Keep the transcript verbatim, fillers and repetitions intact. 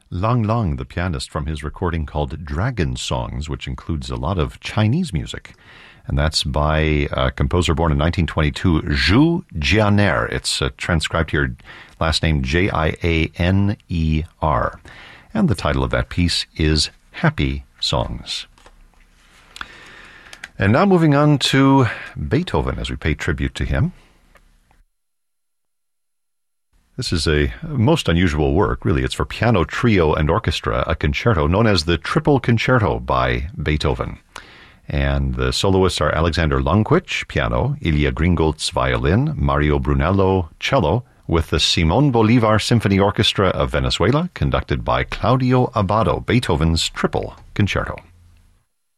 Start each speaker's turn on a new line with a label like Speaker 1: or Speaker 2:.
Speaker 1: Lang Lang, the pianist, from his recording called Dragon Songs, which includes a lot of Chinese music. And that's by a composer born in nineteen twenty-two, Zhu Jianer. It's uh, transcribed here, last name J I A N E R. And the title of that piece is Happy Songs. And now moving on to Beethoven as we pay tribute to him. This is a most unusual work, really. It's for piano, trio, and orchestra, a concerto known as the Triple Concerto by Beethoven. And the soloists are Alexander Longquich, piano, Ilya Gringoltz, violin, Mario Brunello, cello, with the Simon Bolivar Symphony Orchestra of Venezuela, conducted by Claudio Abbado, Beethoven's Triple Concerto.